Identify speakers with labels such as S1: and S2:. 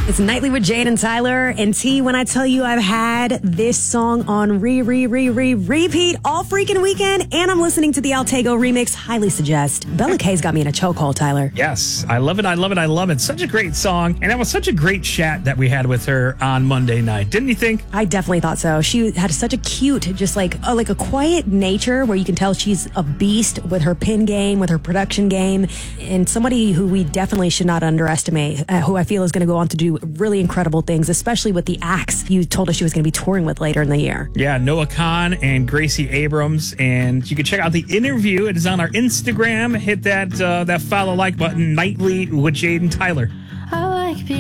S1: It's Nightly with Jade and Tyler. And T, when I tell you I've had this song on repeat all freaking weekend, and I'm listening to the Altego remix, highly suggest. Bella K's got me in a chokehold, Tyler.
S2: Yes, I love it. Such a great song. And that was such a great chat that we had with her on Monday night. Didn't you think?
S1: I definitely thought so. She had such a cute, just like a quiet nature where you can tell she's a beast with her pin game, with her production game, and somebody who we definitely should not underestimate, who I feel is going to go on to do really incredible things, especially with the acts you told us she was going to be touring with later in the year.
S2: Yeah, Noah Khan and Gracie Abrams. And you can check out the interview. It is on our Instagram. Hit that follow like button, Nightly with Jade and Tyler.